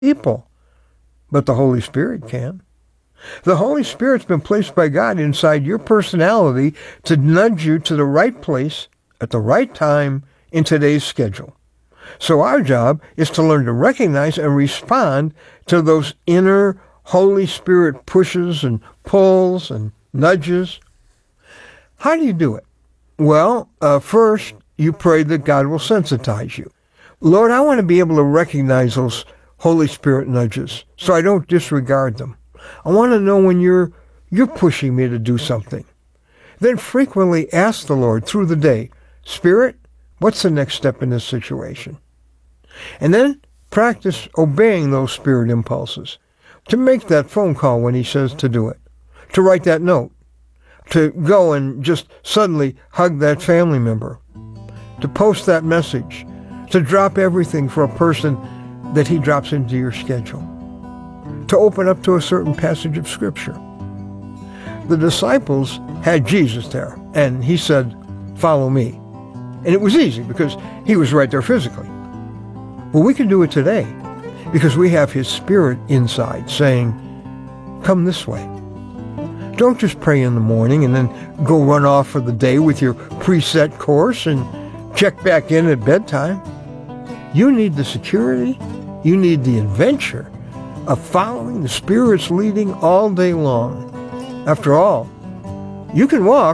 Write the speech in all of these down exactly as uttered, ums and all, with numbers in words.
people, but the Holy Spirit can. The Holy Spirit's been placed by God inside your personality to nudge you to the right place at the right time in today's schedule. So our job is to learn to recognize and respond to those inner Holy Spirit pushes and pulls and nudges. How do you do it? Well, uh, first, you pray that God will sensitize you. Lord, I want to be able to recognize those Holy Spirit nudges so I don't disregard them. I want to know when you're you're pushing me to do something. Then frequently ask the Lord through the day, Spirit, what's the next step in this situation? And then practice obeying those Spirit impulses. To make that phone call when he says to do it. To write that note. To go and just suddenly hug that family member. To post that message. To drop everything for a person that he drops into your schedule. To open up to a certain passage of Scripture. The disciples had Jesus there, and he said, follow me. And it was easy because he was right there physically. Well, we can do it today because we have his Spirit inside saying, come this way. Don't just pray in the morning and then go run off for the day with your preset course and check back in at bedtime. You need the security, you need the adventure of following the Spirit's leading all day long. After all, you can walk,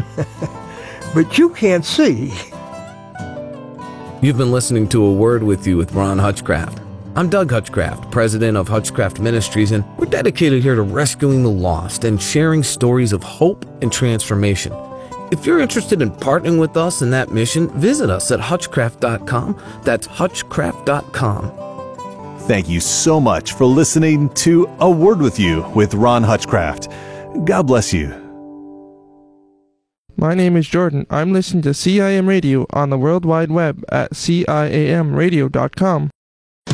but you can't see. You've been listening to A Word With You with Ron Hutchcraft. I'm Doug Hutchcraft, president of Hutchcraft Ministries, and we're dedicated here to rescuing the lost and sharing stories of hope and transformation. If you're interested in partnering with us in that mission, visit us at hutchcraft dot com. That's hutchcraft dot com. Thank you so much for listening to A Word With You with Ron Hutchcraft. God bless you. My name is Jordan. I'm listening to C I M Radio on the World Wide Web at C I A M radio dot com.